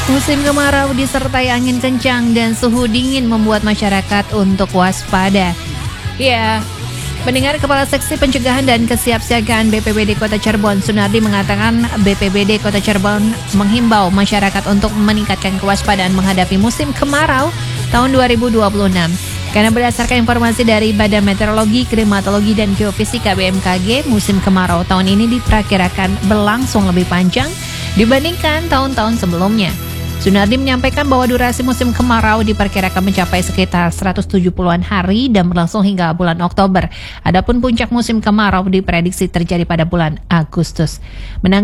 Musim kemarau disertai angin kencang dan suhu dingin membuat masyarakat untuk waspada. Ya, pendengar, Kepala Seksi Pencegahan dan Kesiapsiagaan BPBD Kota Cirebon, Sunardi, mengatakan BPBD Kota Cirebon menghimbau masyarakat untuk meningkatkan kewaspadaan menghadapi musim kemarau tahun 2026. Karena berdasarkan informasi dari Badan Meteorologi, Klimatologi, dan Geofisika BMKG, musim kemarau tahun ini diperkirakan berlangsung lebih panjang dibandingkan tahun-tahun sebelumnya. Sunardi menyampaikan bahwa durasi musim kemarau diperkirakan mencapai sekitar 170-an hari dan berlangsung hingga bulan Oktober. Adapun puncak musim kemarau diprediksi terjadi pada bulan Agustus.